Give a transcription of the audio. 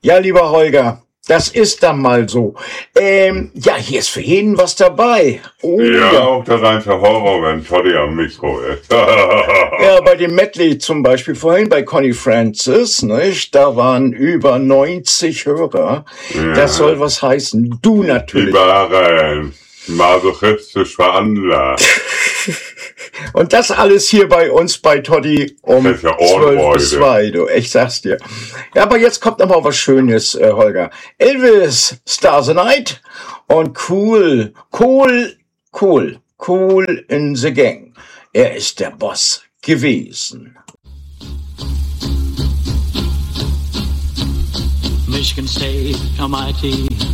Ja, lieber Holger, das ist dann mal so. Ja, hier ist für jeden was dabei. Oh, Ja, auch der reinste Horror, wenn Toddy am Mikro ist. Ja, bei dem Medley zum Beispiel vorhin bei Connie Francis, nicht? Da waren über 90 Hörer. Ja. Das soll was heißen. Du Die natürlich. waren masochistisch veranlagt. Und das alles hier bei uns bei Toddy um Das ist ja 12 bis Ohrenfreude. 2, du. Ich sag's dir. Ja, aber jetzt kommt noch mal was Schönes, Holger. Elvis, Stars the Night und Cool in the Gang. Er ist der Boss gewesen. Michigan State, almighty,